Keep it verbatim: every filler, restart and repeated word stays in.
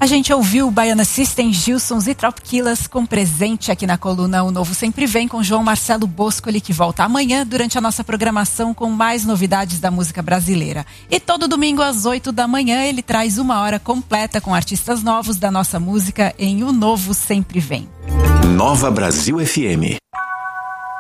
A gente ouviu o Baiana System, Gilsons e Tropquilas com presente aqui na coluna O Novo Sempre Vem, com João Marcelo Boscoli, que volta amanhã durante a nossa programação com mais novidades da música brasileira. E todo domingo às oito da manhã ele traz uma hora completa com artistas novos da nossa música em O Novo Sempre Vem. Nova Brasil F M.